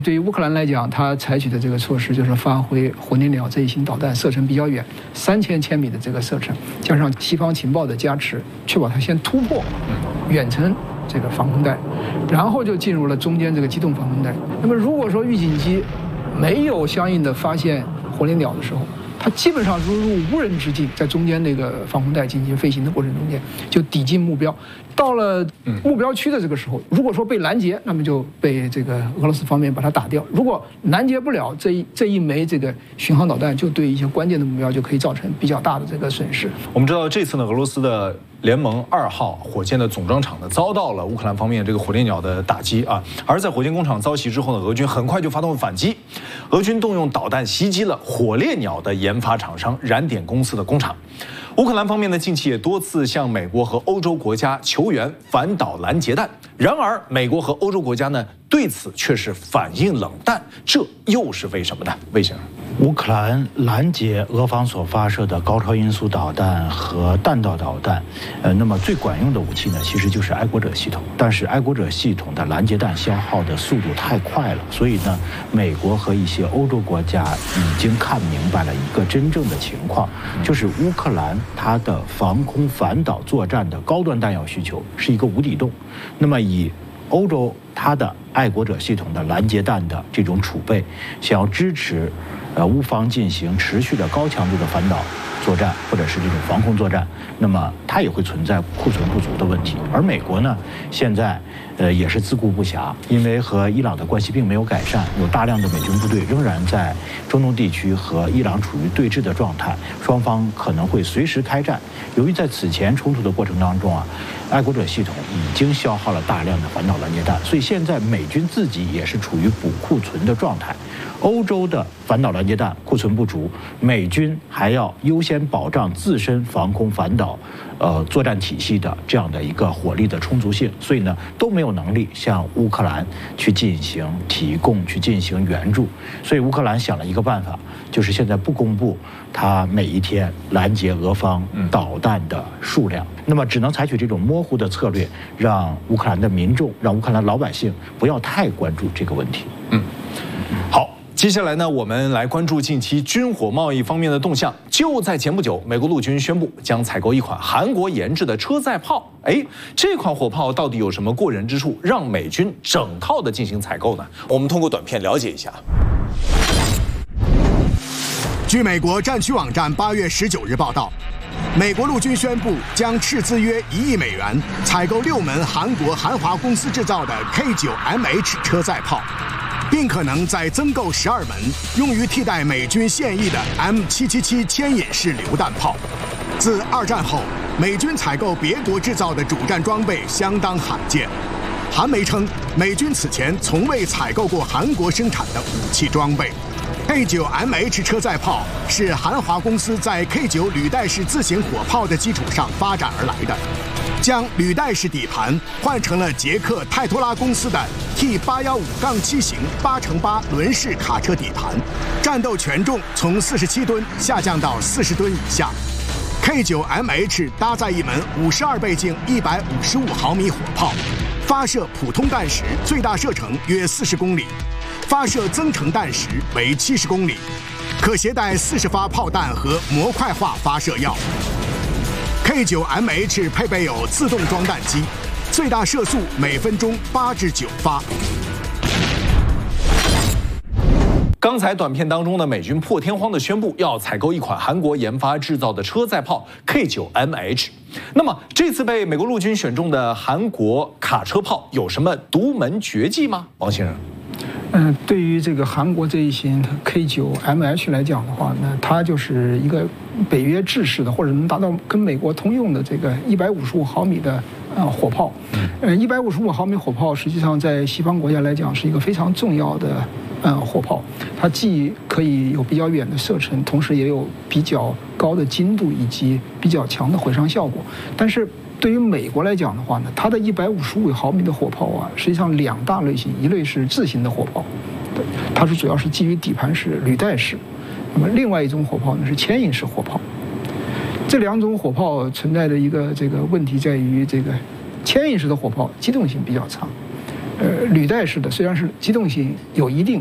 对于乌克兰来讲，它采取的这个措施就是发挥火烈鸟这一型导弹射程比较远，3000千米的这个射程，加上西方情报的加持，确保它先突破远程这个防空带，然后就进入了中间这个机动防空带。那么如果说预警机没有相应的发现火烈鸟的时候，它基本上如入无人之境，在中间那个防空带进行飞行的过程中间，就抵近目标。到了目标区的这个时候，如果说被拦截，那么就被这个俄罗斯方面把它打掉；如果拦截不了，这一枚这个巡航导弹就对一些关键的目标就可以造成比较大的这个损失。 我们知道这次呢，俄罗斯的联盟2号火箭的总装场呢遭到了乌克兰方面这个火烈鸟的打击啊，而在火箭工厂遭袭之后呢，俄军很快就发动了反击，俄军动用导弹袭击了火烈鸟的研发厂商燃点公司的工厂。乌克兰方面呢，近期也多次向美国和欧洲国家求援反导拦截弹，然而美国和欧洲国家呢对此却是反应冷淡，这又是为什么呢？魏先生， 乌克兰拦截俄方所发射的高超音速导弹和弹道导弹，那么最管用的武器呢，其实就是爱国者系统。但是爱国者系统的拦截弹消耗的速度太快了，所以呢，美国和一些欧洲国家已经看明白了一个真正的情况，就是乌克兰它的防空反导作战的高端弹药需求是一个无底洞。那么以欧洲它的爱国者系统的拦截弹的这种储备，想要支持乌方进行持续的高强度的反导作战或者是这种防空作战，那么它也会存在库存不足的问题。而美国呢，现在也是自顾不暇，因为和伊朗的关系并没有改善，有大量的美军部队仍然在中东地区和伊朗处于对峙的状态，双方可能会随时开战。由于在此前冲突的过程当中啊，爱国者系统已经消耗了大量的反导拦截弹，所以现在美军自己也是处于补库存的状态。欧洲的反导拦截弹库存不足，美军还要优先保障自身防空反导作战体系的这样的一个火力的充足性，所以呢都没有能力向乌克兰去进行提供、去进行援助。所以乌克兰想了一个办法，就是现在不公布它每一天拦截俄方导弹的数量，那么只能采取这种模糊的策略，让乌克兰的民众、让乌克兰老百姓不要太关注这个问题。 好。接下来呢，我们来关注近期军火贸易方面的动向。就在前不久，美国陆军宣布将采购一款韩国研制的车载炮。这款火炮到底有什么过人之处，让美军整套的进行采购呢？我们通过短片了解一下。 据美国战区网站8月19日报道，美国陆军宣布将斥资约1亿美元采购6门韩国韩华公司制造的 K9MH 车载炮，并可能再增购12门，用于替代美军现役的 M777牵引式榴弹炮。自2战后，美军采购别国制造的主战装备相当罕见。韩媒称，美军此前从未采购过韩国生产的武器装备。K9MH 车载炮是韩华公司在 K9 履带式自行火炮的基础上发展而来的，将履带式底盘换成了捷克泰托拉公司的 T815-7型8×8轮式卡车底盘，战斗权重从47吨下降到40吨以下。K9MH 搭载一门52倍镜155毫米火炮，发射普通弹时最大射程约40公里，发射增程弹时为70公里，可携带40发炮弹和模块化发射药。K9MH 配备有自动装弹机，最大射速每分钟8至9发。 刚才短片当中呢，美军破天荒地宣布要采购一款韩国研发制造的车载炮 K9MH。那么这次被美国陆军选中的韩国卡车炮有什么独门绝技吗？王先生， 对于这个韩国这一型 K9MH 来讲的话呢，它就是一个北约制式的，或者能达到跟美国通用的这个155毫米的火炮。155毫米火炮实际上在西方国家来讲是一个非常重要的火炮，它既可以有比较远的射程，同时也有比较高的精度以及比较强的毁伤效果。但是对于美国来讲的话呢，它的155毫米的火炮啊，实际上2大类型，一类是自行的火炮，它是主要是基于底盘式、履带式；那么另外一种火炮呢是牵引式火炮。这2种火炮存在的一个这个问题在于，这个牵引式的火炮机动性比较差， 履带式的，虽然是机动性有一定，